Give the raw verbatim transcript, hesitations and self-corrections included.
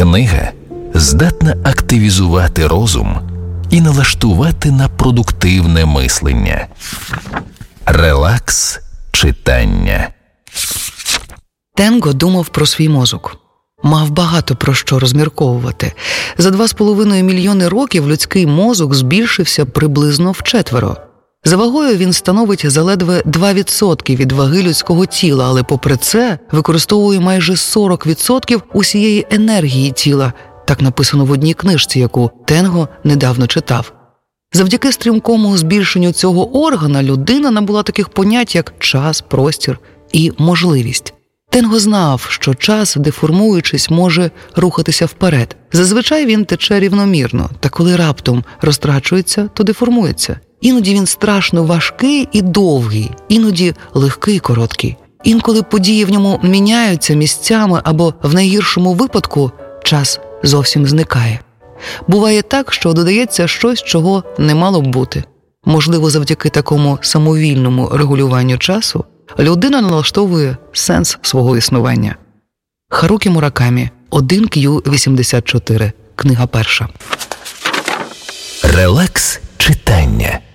Книга здатна активізувати розум і налаштувати на продуктивне мислення. Релакс читання. Тенго думав про свій мозок. Мав багато про що розмірковувати. За два з половиною мільйони років людський мозок збільшився приблизно вчетверо. За вагою він становить заледве два відсотки від ваги людського тіла, але попри це використовує майже сорок відсотків усієї енергії тіла. Так написано в одній книжці, яку Тенго недавно читав. Завдяки стрімкому збільшенню цього органа людина набула таких понять, як час, простір і можливість. Тенго знав, що час, деформуючись, може рухатися вперед. Зазвичай він тече рівномірно, та коли раптом розтрачується, то деформується. Іноді він страшно важкий і довгий, іноді легкий і короткий. Інколи події в ньому міняються місцями або, в найгіршому випадку, час зовсім зникає. Буває так, що додається щось, чого не мало б бути. Можливо, завдяки такому самовільному регулюванню часу людина налаштовує сенс свого існування. Харукі Муракамі, один к'ю вісімдесят чотири, книга перша. Релакс читання.